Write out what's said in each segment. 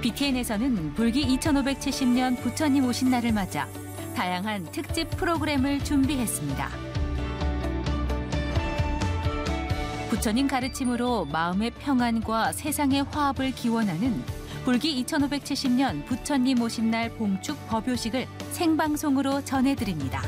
BTN에서는 불기 2570년 부처님 오신 날을 맞아 다양한 특집 프로그램을 준비했습니다. 부처님 가르침으로 마음의 평안과 세상의 화합을 기원하는 불기 2570년 부처님 오신 날 봉축 법요식을 생방송으로 전해드립니다.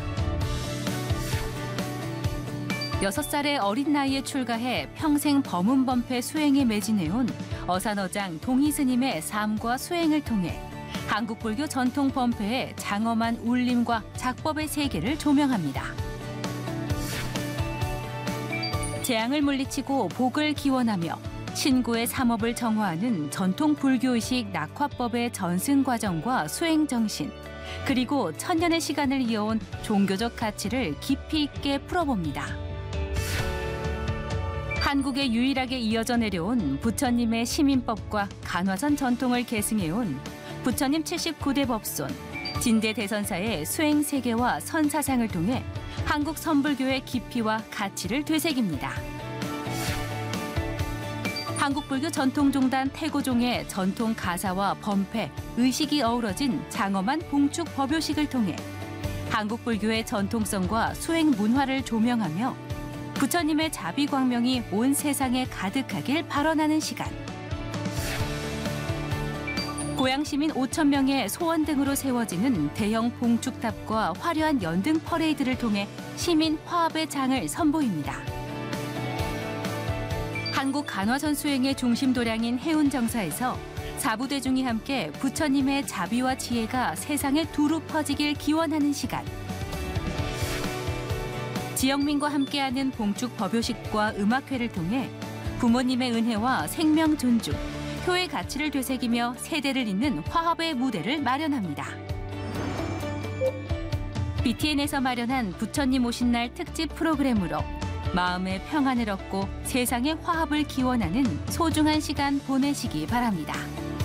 6살의 어린 나이에 출가해 평생 법문법회 수행에 매진해온 어산어장 동의스님의 삶과 수행을 통해 한국불교 전통 법회의 장엄한 울림과 작법의 세계를 조명합니다. 재앙을 물리치고 복을 기원하며 신구의 삼업을 정화하는 전통 불교의식 낙화법의 전승 과정과 수행 정신, 그리고 천년의 시간을 이어온 종교적 가치를 깊이 있게 풀어봅니다. 한국에 유일하게 이어져 내려온 부처님의 시민법과 간화선 전통을 계승해온 부처님 79대 법손, 진대 대선사의 수행 세계와 선사상을 통해 한국 선불교의 깊이와 가치를 되새깁니다. 한국불교 전통종단 태고종의 전통 가사와 범패, 의식이 어우러진 장엄한 봉축 법요식을 통해 한국불교의 전통성과 수행 문화를 조명하며 부처님의 자비광명이 온 세상에 가득하길 발언하는 시간. 고향시민 5,000명의 소원 등으로 세워지는 대형 봉축탑과 화려한 연등 퍼레이드를 통해 시민 화합의 장을 선보입니다. 한국 간화선 수행의 중심 도량인 해운정사에서 사부대중이 함께 부처님의 자비와 지혜가 세상에 두루 퍼지길 기원하는 시간. 지영민과 함께하는 봉축 법요식과 음악회를 통해 부모님의 은혜와 생명 존중, 효의 가치를 되새기며 세대를 잇는 화합의 무대를 마련합니다. BTN에서 마련한 부처님 오신 날 특집 프로그램으로 마음의 평안을 얻고 세상의 화합을 기원하는 소중한 시간 보내시기 바랍니다.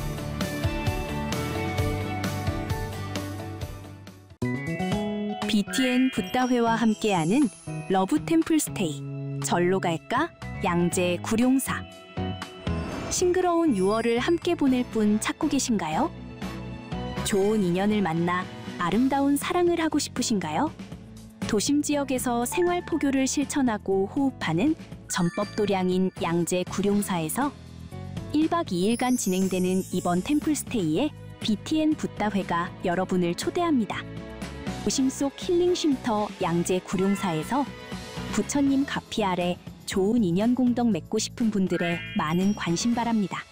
BTN 붓다회와 함께하는 러브 템플 스테이, 절로 갈까? 양재 구룡사. 싱그러운 6월을 함께 보낼 분 찾고 계신가요? 좋은 인연을 만나 아름다운 사랑을 하고 싶으신가요? 도심 지역에서 생활 포교를 실천하고 호흡하는 전법도량인 양재 구룡사에서 1박 2일간 진행되는 이번 템플스테이에 BTN 붓다회가 여러분을 초대합니다. 도심 속 힐링 쉼터 양재 구룡사에서 부처님 가피 아래 좋은 인연 공덕 맺고 싶은 분들의 많은 관심 바랍니다.